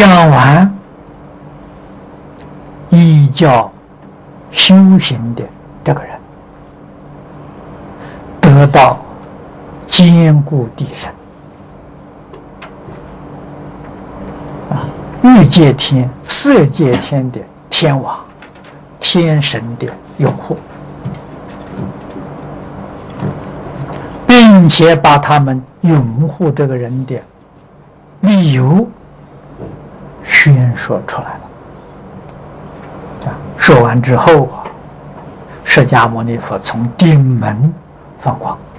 讲完，依教修行的这个人得到坚固地身啊，欲界天、色界天的天王、天神的拥护，并且把他们拥护这个人的理由宣说出来了。说完之后啊，释迦牟尼佛从顶门放光。